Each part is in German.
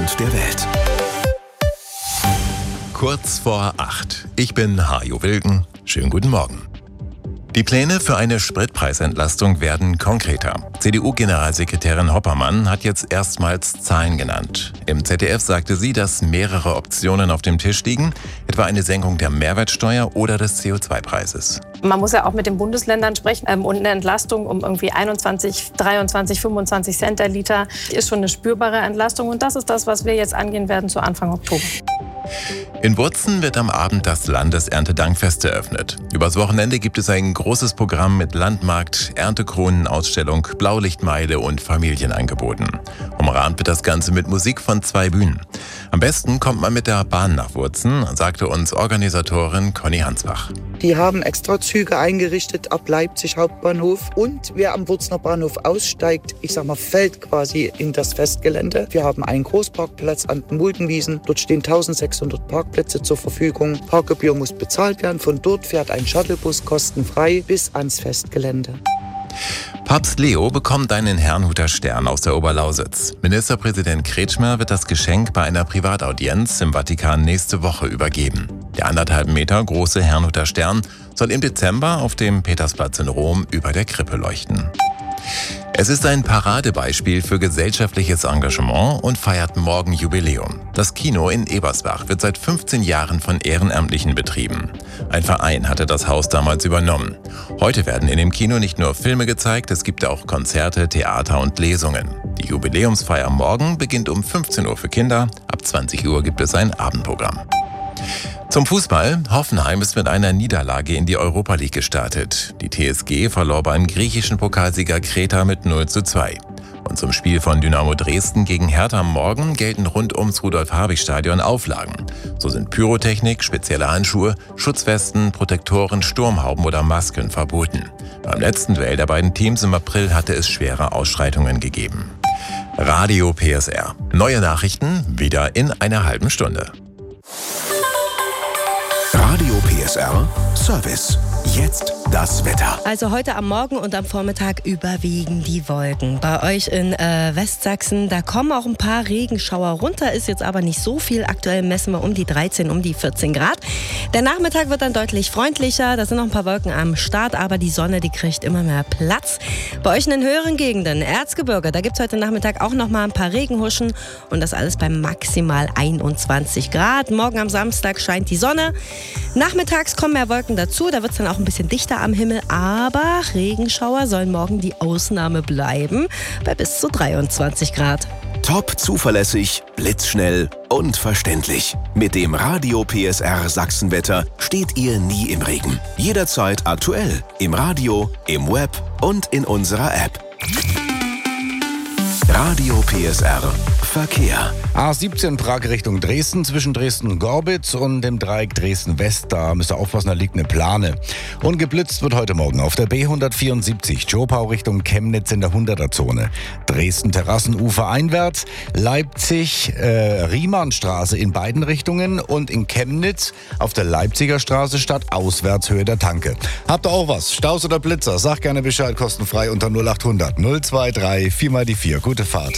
und der Welt. Kurz vor 8. Ich bin Hajo Wilken. Schönen guten Morgen. Die Pläne für eine Spritpreisentlastung werden konkreter. CDU-Generalsekretärin Hoppermann hat jetzt erstmals Zahlen genannt. Im ZDF sagte sie, dass mehrere Optionen auf dem Tisch liegen, etwa eine Senkung der Mehrwertsteuer oder des CO2-Preises. Man muss ja auch mit den Bundesländern sprechen und eine Entlastung um irgendwie 21, 23, 25 Cent der Liter ist schon eine spürbare Entlastung und das ist das, was wir jetzt angehen werden zu Anfang Oktober. In Wurzen wird am Abend das Landeserntedankfest eröffnet. Übers Wochenende gibt es ein großes Programm mit Landmarkt, Erntekronenausstellung, Blaulichtmeile und Familienangeboten. Umrahmt wird das Ganze mit Musik von 2 Bühnen. Am besten kommt man mit der Bahn nach Wurzen, sagte uns Organisatorin Conny Hansbach. Die haben extra Züge eingerichtet ab Leipzig Hauptbahnhof und wer am Wurzener Bahnhof aussteigt, fällt quasi in das Festgelände. Wir haben einen Großparkplatz an den Muldenwiesen. Dort stehen 1600 Parkplätze zur Verfügung. Parkgebühr muss bezahlt werden. Von dort fährt ein Shuttlebus kostenfrei bis ans Festgelände. Papst Leo bekommt einen Herrnhuter Stern aus der Oberlausitz. Ministerpräsident Kretschmer wird das Geschenk bei einer Privataudienz im Vatikan nächste Woche übergeben. Der 1,5 Meter große Herrnhuter Stern soll im Dezember auf dem Petersplatz in Rom über der Krippe leuchten. Es ist ein Paradebeispiel für gesellschaftliches Engagement und feiert morgen Jubiläum. Das Kino in Ebersbach wird seit 15 Jahren von Ehrenamtlichen betrieben. Ein Verein hatte das Haus damals übernommen. Heute werden in dem Kino nicht nur Filme gezeigt, es gibt auch Konzerte, Theater und Lesungen. Die Jubiläumsfeier morgen beginnt um 15 Uhr für Kinder, ab 20 Uhr gibt es ein Abendprogramm. Zum Fußball. Hoffenheim ist mit einer Niederlage in die Europa League gestartet. Die TSG verlor beim griechischen Pokalsieger Kreta mit 0:2. Und zum Spiel von Dynamo Dresden gegen Hertha morgen gelten rund ums Rudolf-Habich-Stadion Auflagen. So sind Pyrotechnik, spezielle Handschuhe, Schutzwesten, Protektoren, Sturmhauben oder Masken verboten. Beim letzten Duell der beiden Teams im April hatte es schwere Ausschreitungen gegeben. Radio PSR. Neue Nachrichten wieder in einer halben Stunde. Radio PSR Service. Jetzt das Wetter. Also heute am Morgen und am Vormittag überwiegen die Wolken. Bei euch in Westsachsen, da kommen auch ein paar Regenschauer runter, ist jetzt aber nicht so viel. Aktuell messen wir um die 13, um die 14 Grad. Der Nachmittag wird dann deutlich freundlicher, da sind noch ein paar Wolken am Start, aber die Sonne, die kriegt immer mehr Platz. Bei euch in den höheren Gegenden, Erzgebirge, da gibt es heute Nachmittag auch noch mal ein paar Regenhuschen und das alles bei maximal 21 Grad. Morgen am Samstag scheint die Sonne. Nachmittags kommen mehr Wolken dazu, da wird es dann auch ein bisschen dichter am Himmel, aber Regenschauer sollen morgen die Ausnahme bleiben, bei bis zu 23 Grad. Top zuverlässig, blitzschnell und verständlich. Mit dem Radio PSR Sachsenwetter steht ihr nie im Regen. Jederzeit aktuell, im Radio, im Web und in unserer App. Radio PSR Verkehr. A17 Prag Richtung Dresden, zwischen Dresden und Gorbitz und dem Dreieck Dresden-West. Da müsst ihr aufpassen, da liegt eine Plane. Und geblitzt wird heute Morgen auf der B174 Zschopau Richtung Chemnitz in der 100er-Zone. Dresden-Terrassenufer einwärts, Leipzig Riemannstraße in beiden Richtungen und in Chemnitz auf der Leipziger Straße stadtauswärts Höhe der Tanke. Habt ihr auch was? Staus oder Blitzer? Sag gerne Bescheid, kostenfrei unter 0800 023 4x4. Gute Fahrt.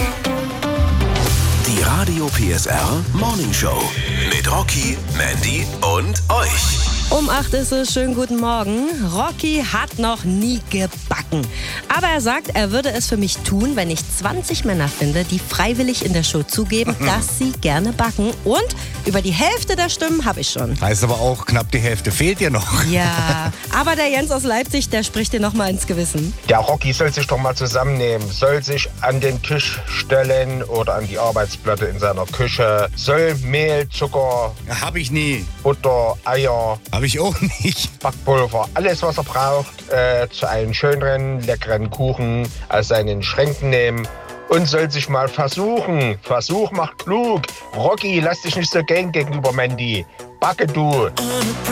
Die Radio PSR Morning Show mit Rocky, Mandy und euch. Um 8 ist es, schönen guten Morgen. Rocky hat noch nie gebacken. Aber er sagt, er würde es für mich tun, wenn ich 20 Männer finde, die freiwillig in der Show zugeben, dass sie gerne backen. Und über die Hälfte der Stimmen habe ich schon. Heißt aber auch, knapp die Hälfte fehlt dir noch. Ja, aber der Jens aus Leipzig, der spricht dir noch mal ins Gewissen. Der Rocky soll sich doch mal zusammennehmen, soll sich an den Tisch stellen oder an die Arbeitsplatte in seiner Küche, soll Mehl, Zucker, Hab ich nie. Butter, Eier, Hab ich auch nicht. Backpulver, alles was er braucht, zu einem schöneren, leckeren Kuchen aus seinen Schränken nehmen und soll sich mal versuchen. Versuch macht klug. Rocky, lass dich nicht so gehen gegenüber Mandy. Backe du.